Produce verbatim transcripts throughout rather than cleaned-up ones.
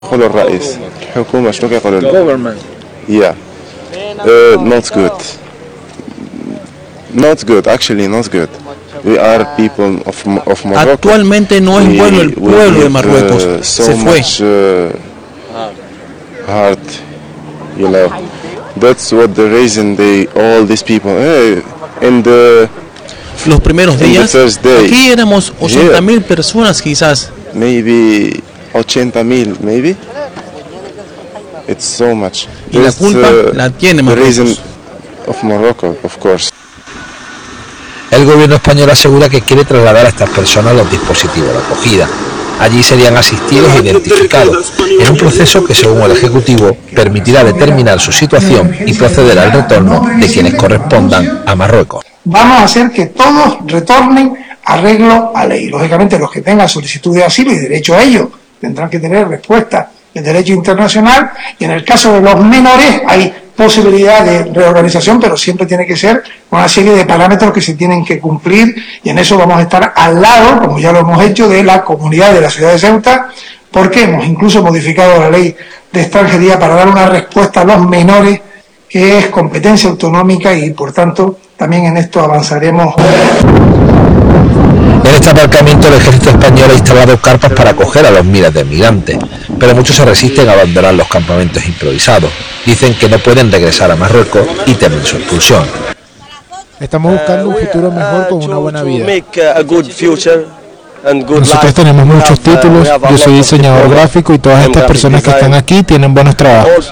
يقول الرئيس الحكومة شنو كيقولوا له؟ Government. Yeah. Uh, not good. Not good. Actually, not good. We are people of of Morocco. Actualmente no es bueno el pueblo de Marruecos. Uh, so Se fue. much, uh, hard, you know. That's what the reason they all these people. Uh, in the Los primeros in días, the first day, aquí éramos ochenta yeah, mil personas quizás. maybe ochenta mil, maybe. It's so much. Y la That's, culpa uh, la tiene the reason Marruecos. of Morocco, of course. El gobierno español asegura que quiere trasladar a estas personas los dispositivos de acogida. Allí serían asistidos e identificados, en un proceso que, según el Ejecutivo, permitirá determinar su situación y proceder al retorno de quienes correspondan a Marruecos. Vamos a hacer que todos retornen arreglo a ley. Lógicamente, los que tengan solicitud de asilo y derecho a ello tendrán que tener respuesta del derecho internacional, y en el caso de los menores hay posibilidad de reorganización, pero siempre tiene que ser una serie de parámetros que se tienen que cumplir, y en eso vamos a estar al lado, como ya lo hemos hecho, de la comunidad de la ciudad de Ceuta, porque hemos incluso modificado la ley de extranjería para dar una respuesta a los menores, que es competencia autonómica, y por tanto también en esto avanzaremos. En este aparcamiento el ejército español ha instalado carpas para acoger a los miles de migrantes, pero muchos se resisten a abandonar los campamentos improvisados. Dicen que no pueden regresar a Marruecos y temen su expulsión. Estamos buscando un futuro mejor con una buena vida. Nosotros Nosotros tenemos muchos títulos, yo soy diseñador gráfico y todas estas personas que están aquí tienen buenos trabajos.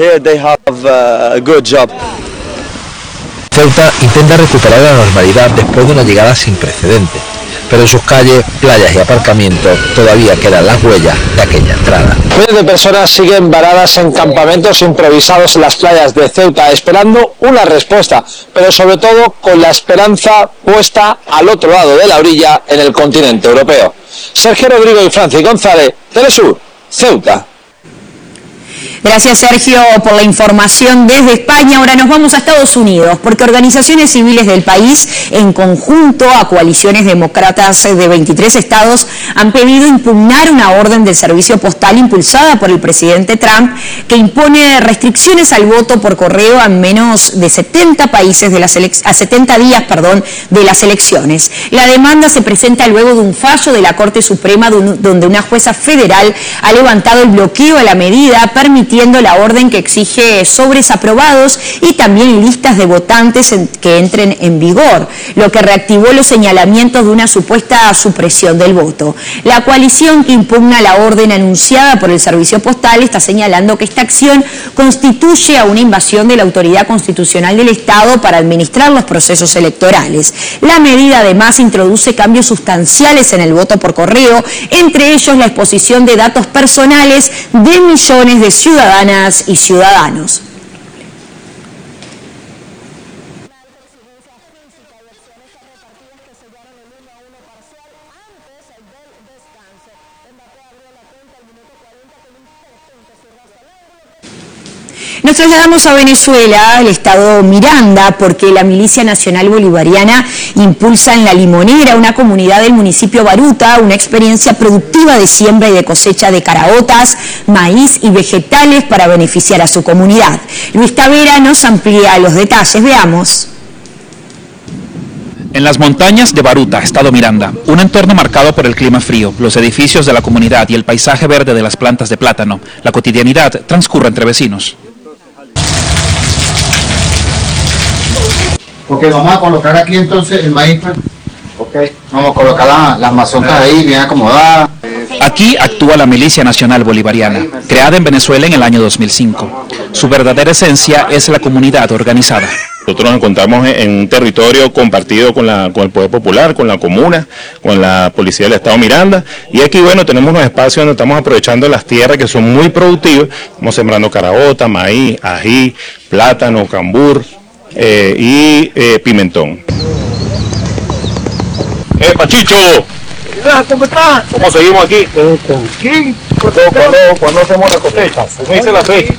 Ceuta intenta recuperar la normalidad después de una llegada sin precedentes, pero en sus calles, playas y aparcamientos todavía quedan las huellas de aquella entrada. Miles de personas siguen varadas en campamentos improvisados en las playas de Ceuta, esperando una respuesta, pero sobre todo con la esperanza puesta al otro lado de la orilla, en el continente europeo. Sergio Rodrigo y Francis González, Telesur, Ceuta. Gracias, Sergio, por la información desde España. Ahora nos vamos a Estados Unidos, porque organizaciones civiles del país, en conjunto a coaliciones demócratas de veintitrés estados, han pedido impugnar una orden del servicio postal impulsada por el presidente Trump, que impone restricciones al voto por correo a menos de setenta países de las a setenta días, perdón, de las elecciones. La demanda se presenta luego de un fallo de la Corte Suprema, donde una jueza federal ha levantado el bloqueo a la medida, permitiendo la orden que exige sobres aprobados y también listas de votantes en, que entren en vigor, lo que reactivó los señalamientos de una supuesta supresión del voto. La coalición que impugna la orden anunciada por el Servicio Postal está señalando que esta acción constituye a una invasión de la autoridad constitucional del Estado para administrar los procesos electorales. La medida además introduce cambios sustanciales en el voto por correo, entre ellos la exposición de datos personales de millones de ciudadanos ciudadanas y ciudadanos. Nos trasladamos a Venezuela, el estado Miranda, porque la Milicia Nacional Bolivariana impulsa en La Limonera, una comunidad del municipio Baruta, una experiencia productiva de siembra y de cosecha de caraotas, maíz y vegetales para beneficiar a su comunidad. Luis Tavera nos amplía los detalles. Veamos. En las montañas de Baruta, estado Miranda, un entorno marcado por el clima frío, los edificios de la comunidad y el paisaje verde de las plantas de plátano, la cotidianidad transcurre entre vecinos. Ok, vamos a colocar aquí entonces el maíz. Ok, vamos a colocar la, las mazorcas ahí bien acomodadas. Aquí actúa la Milicia Nacional Bolivariana, creada en Venezuela en el año dos mil cinco. Su verdadera esencia es la comunidad organizada. Nosotros nos encontramos en un territorio compartido con, la, con el Poder Popular, con la comuna, con la Policía del Estado Miranda, y aquí, bueno, tenemos unos espacios donde estamos aprovechando las tierras que son muy productivas, estamos sembrando caraota, maíz, ají, plátano, cambur eh, y eh, pimentón. ¡Eh, Pachicho! ¿Cómo estás? ¿Cómo seguimos aquí? Aquí. ¿Cuándo, cuándo, ¿Cuándo hacemos la cosecha? ¿Cómo dice la fecha?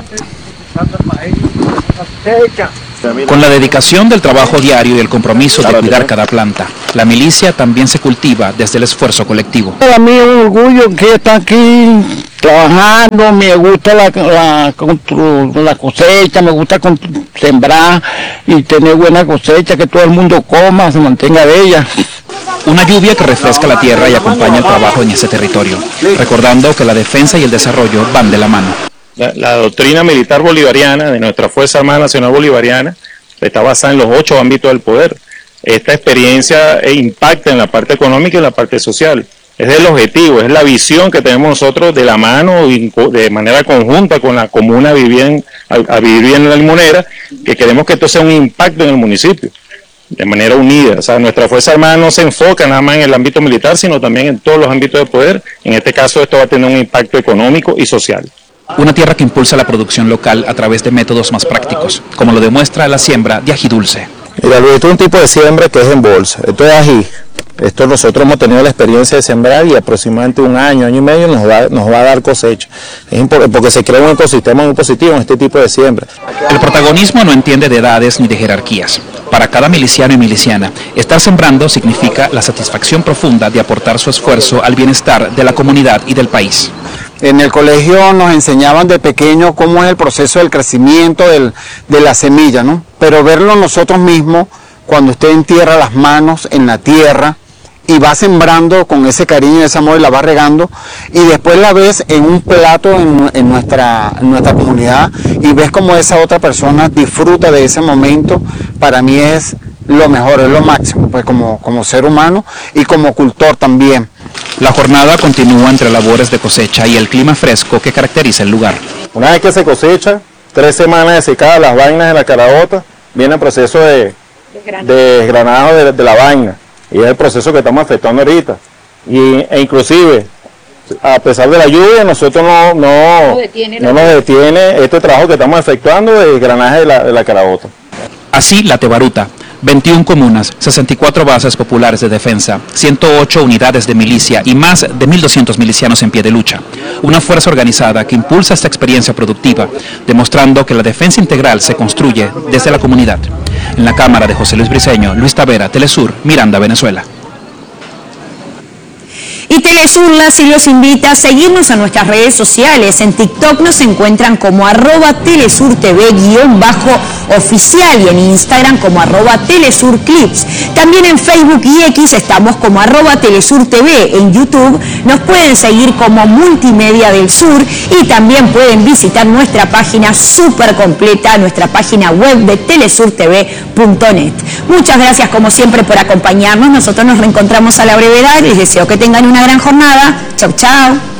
Con la dedicación del trabajo diario y el compromiso de cuidar cada planta, la milicia también se cultiva desde el esfuerzo colectivo. Para mí es un orgullo que está aquí trabajando, me gusta la, la, la cosecha, me gusta sembrar y tener buena cosecha, que todo el mundo coma, se mantenga de ella. Una lluvia que refresca la tierra y acompaña el trabajo en ese territorio, recordando que la defensa y el desarrollo van de la mano. La, la doctrina militar bolivariana de nuestra Fuerza Armada Nacional Bolivariana está basada en los ocho ámbitos del poder. Esta experiencia impacta en la parte económica y en la parte social. Es el objetivo, es la visión que tenemos nosotros de la mano y de manera conjunta con la comuna a vivir en, a, a vivir en la Limonera, que queremos que esto sea un impacto en el municipio, de manera unida. O sea, nuestra Fuerza Armada no se enfoca nada más en el ámbito militar, sino también en todos los ámbitos de poder. En este caso, esto va a tener un impacto económico y social. Una tierra que impulsa la producción local a través de métodos más prácticos, como lo demuestra la siembra de ají dulce. Mira, esto es un tipo de siembra que es en bolsa. Esto es ají. Esto nosotros hemos tenido la experiencia de sembrar y aproximadamente un año, año y medio nos va, nos va a dar cosecha. Es importante porque se crea un ecosistema muy positivo en este tipo de siembra. El protagonismo no entiende de edades ni de jerarquías. Para cada miliciano y miliciana, estar sembrando significa la satisfacción profunda de aportar su esfuerzo al bienestar de la comunidad y del país. En el colegio nos enseñaban de pequeño cómo es el proceso del crecimiento del, de la semilla, ¿no? Pero verlo nosotros mismos, cuando usted entierra las manos en la tierra y va sembrando con ese cariño y ese amor y la va regando, y después la ves en un plato en, en, nuestra, en nuestra comunidad y ves como esa otra persona disfruta de ese momento, para mí es lo mejor, es lo máximo, pues como, como ser humano y como cultor también. La jornada continúa entre labores de cosecha y el clima fresco que caracteriza el lugar. Una vez que se cosecha, tres semanas de secada las vainas de la caraota, viene el proceso de, de desgranado de, de la vaina, y es el proceso que estamos efectuando ahorita. Y, e inclusive, a pesar de la lluvia, nosotros no, no, no, detiene no nos detiene este trabajo que estamos efectuando de desgranaje de la, de la caraota. Así, la Tebaruta, veintiuna comunas, sesenta y cuatro bases populares de defensa, ciento ocho unidades de milicia y más de mil doscientos milicianos en pie de lucha. Una fuerza organizada que impulsa esta experiencia productiva, demostrando que la defensa integral se construye desde la comunidad. En la cámara de José Luis Briceño, Luis Tavera, Telesur, Miranda, Venezuela. Y Telesur las y los invita a seguirnos en nuestras redes sociales. En TikTok nos encuentran como arroba Telesur T V guión bajo oficial y en Instagram como arroba Telesur Clips. También en Facebook y X estamos como arroba Telesur T V. En YouTube nos pueden seguir como Multimedia del Sur y también pueden visitar nuestra página súper completa, nuestra página web de telesur t v punto net. Muchas gracias como siempre por acompañarnos. Nosotros nos reencontramos a la brevedad. Les deseo que tengan una gran jornada. Chau, chau.